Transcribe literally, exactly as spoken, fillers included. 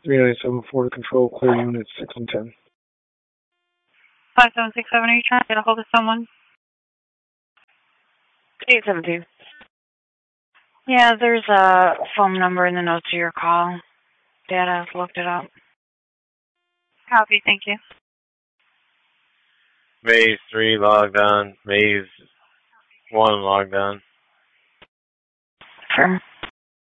three nine seven four to control, clear units six and ten. five seven six seven, are you trying to get a hold of someone? eight seventeen. Yeah, there's a phone number in the notes of your call. Data looked it up. Copy, thank you. Maze three logged on. Maze one logged on. Sure.